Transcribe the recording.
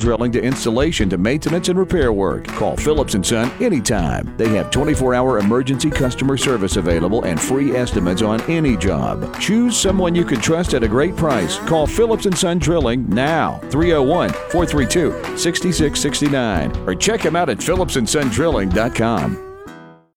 drilling to installation to maintenance and repair work. Call Phillips & Son anytime. They have 24-hour emergency customer service available and free estimates on any job. Choose someone you can trust at a great price. Call Phillips & Son Drilling now, 301-432-6669, or check them out at phillipsandsondrilling.com.